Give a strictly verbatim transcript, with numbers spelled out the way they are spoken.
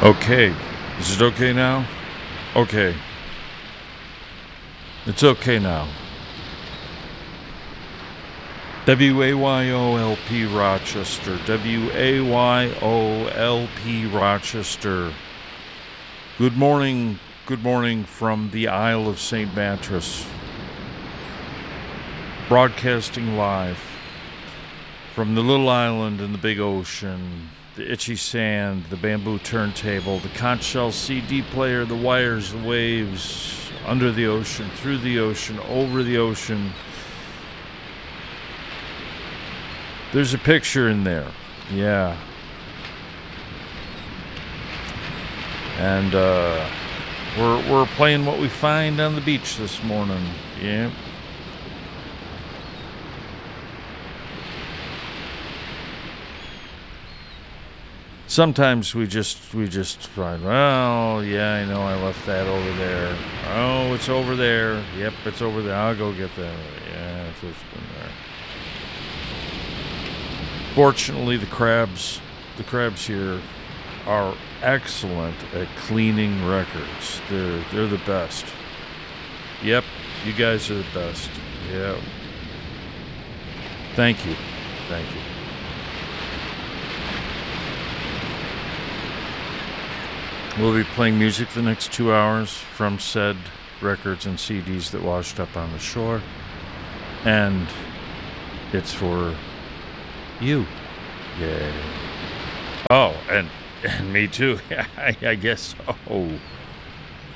Okay. Is it okay now? Okay. It's okay now. W A Y O L P Rochester. W A Y O L P Rochester. Good morning. Good morning from the Isle of Saint Mattress. Broadcasting live from the little island in the big ocean. The itchy sand, the bamboo turntable, the conch shell C D player, the wires, the waves, under the ocean, through the ocean, over the ocean. There's a picture in there. Yeah. And uh, we're we're playing what we find on the beach this morning. Yeah. Sometimes we just we just find, well, yeah, I know I left that over there. Oh, it's over there. Yep, it's over there. I'll go get that. Yeah, it's just been there. Fortunately, the crabs, the crabs here are excellent at cleaning records. They're they're the best. Yep, you guys are the best. Yeah. Thank you. Thank you. We'll be playing music the next two hours from said records and C Ds that washed up on the shore. And it's for you. Yay. Oh, and, and me too. I, I guess so.